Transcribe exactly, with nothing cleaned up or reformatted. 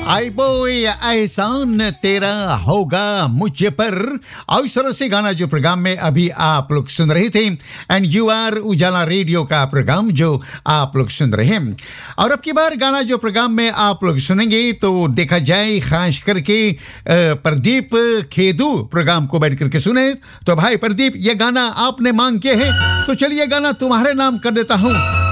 आई बोय एहसान तेरा होगा मुझ पर। और इस तरह से गाना जो प्रोग्राम में अभी आप लोग सुन रहे थे, एंड यू आर उजाला रेडियो का प्रोग्राम जो आप लोग सुन रहे हैं। और अब की बार गाना जो प्रोग्राम में आप लोग सुनेंगे तो देखा जाए खास करके अ, प्रदीप खेदू प्रोग्राम को बैठ करके सुने। तो भाई प्रदीप, ये गाना आपने मांग के है तो चलिए गाना तुम्हारे नाम कर देता हूँ।